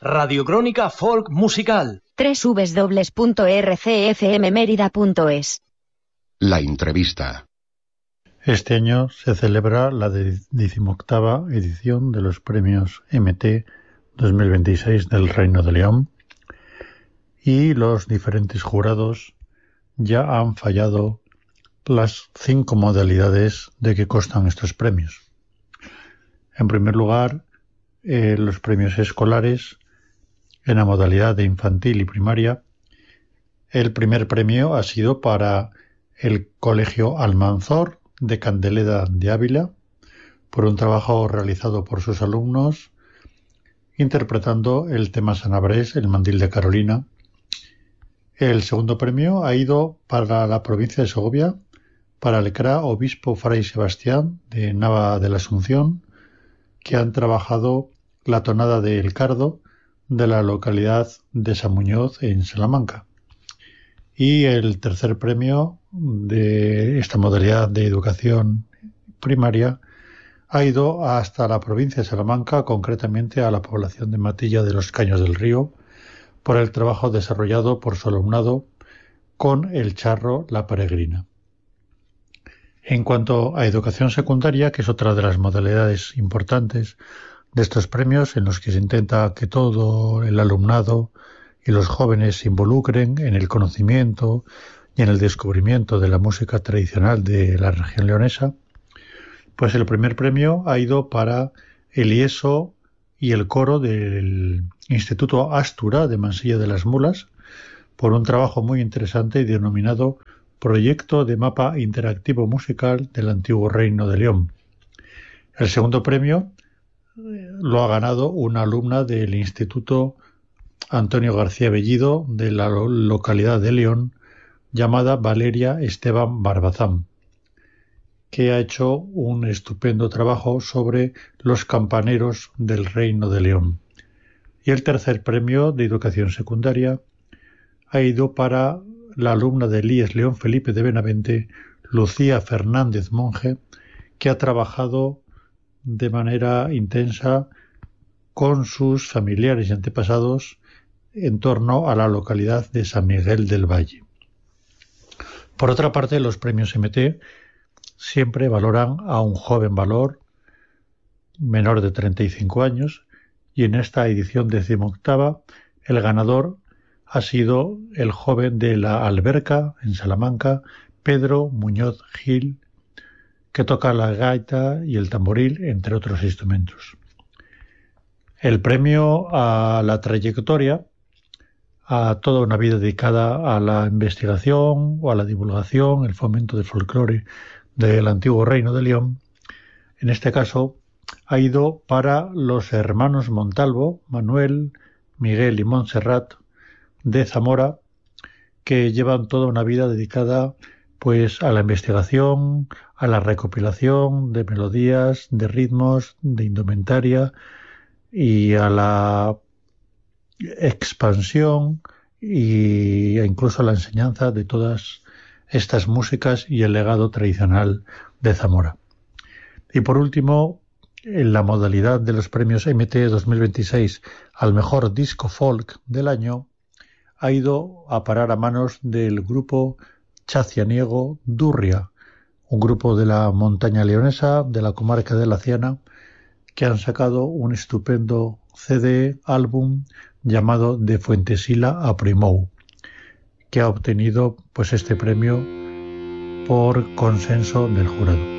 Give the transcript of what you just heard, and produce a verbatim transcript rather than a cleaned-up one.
Radiocrónica Folk Musical. doble u doble u doble u punto r c f m mérida punto es. La entrevista. Este año se celebra la decimoctava edición de los premios M T dos mil veintiséis del Reino de León y los diferentes jurados ya han fallado las cinco modalidades de que constan estos premios. En primer lugar, eh, los premios escolares en la modalidad de infantil y primaria. El primer premio ha sido para el Colegio Almanzor de Candeleda de Ávila por un trabajo realizado por sus alumnos interpretando el tema sanabrés, el Mandil de Carolina. El segundo premio ha ido para la provincia de Segovia, para el C R A Obispo Fray Sebastián de Nava de la Asunción, que han trabajado la tonada de El Cardo de la localidad de San Muñoz en Salamanca. Y el tercer premio de esta modalidad de educación primaria ha ido hasta la provincia de Salamanca, concretamente a la población de Matilla de los Caños del Río, por el trabajo desarrollado por su alumnado con el charro La Peregrina. En cuanto a educación secundaria, que es otra de las modalidades importantes de estos premios, en los que se intenta que todo el alumnado y los jóvenes se involucren en el conocimiento y en el descubrimiento de la música tradicional de la región leonesa, pues el primer premio ha ido para el I E S O y el coro del Instituto Astura de Mansilla de las Mulas, por un trabajo muy interesante denominado Proyecto de Mapa Interactivo Musical del Antiguo Reino de León. El segundo premio lo ha ganado una alumna del Instituto Antonio García Bellido de la localidad de León, llamada Valeria Esteban Barbazán, que ha hecho un estupendo trabajo sobre los campaneros del Reino de León. Y el tercer premio de educación secundaria ha ido para la alumna del I E S León Felipe de Benavente, Lucía Fernández Monje, que ha trabajado de manera intensa con sus familiares y antepasados en torno a la localidad de San Miguel del Valle. Por otra parte, los premios M T siempre valoran a un joven valor menor de treinta y cinco años, y en esta edición decimoctava el ganador ha sido el joven de la Alberca, en Salamanca, Pedro Muñoz Gil, que toca la gaita y el tamboril, entre otros instrumentos. El premio a la trayectoria, a toda una vida dedicada a la investigación o a la divulgación, el fomento del folclore del antiguo Reino de León, en este caso ha ido para los hermanos Montalvo, Manuel, Miguel y Montserrat de Zamora, que llevan toda una vida dedicada pues a la investigación, a la recopilación de melodías, de ritmos, de indumentaria y a la expansión y incluso a la enseñanza de todas estas músicas y el legado tradicional de Zamora. Y por último, en la modalidad de los premios M T dos mil veintiséis al mejor disco folk del año, ha ido a parar a manos del grupo Chacianiego Durria, un grupo de la montaña leonesa, de la comarca de la Ciana, que han sacado un estupendo C D, álbum, llamado De Fuentesila a Primou, que ha obtenido pues este premio por consenso del jurado.